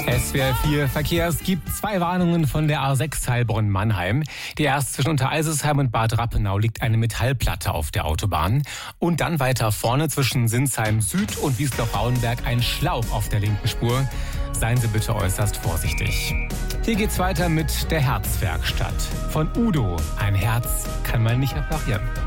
SWR 4 Verkehr. Es gibt 2 Warnungen von der A6 Heilbronn-Mannheim. Die erste zwischen Untereisesheim und Bad Rappenau liegt eine Metallplatte auf der Autobahn. Und dann weiter vorne zwischen Sinsheim Süd und Wiesloch-Rauenberg ein Schlauch auf der linken Spur. Seien Sie bitte äußerst vorsichtig. Hier geht's weiter mit der Herzwerkstatt. Von Udo. Ein Herz kann man nicht reparieren.